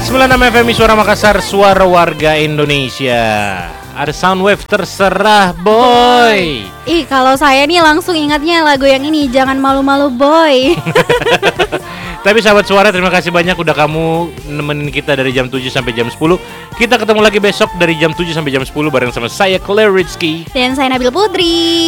106 FM Suara Makassar, suara warga Indonesia. Ada Soundwave terserah boy. Ih, kalau saya nih langsung ingatnya lagu yang ini, Jangan Malu-Malu Boy. Tapi sahabat suara, terima kasih banyak udah kamu nemenin kita dari jam 7 sampai jam 10. Kita ketemu lagi besok dari jam 7 sampai jam 10 bareng sama saya Claire Rizky Dan saya Nabil Putri.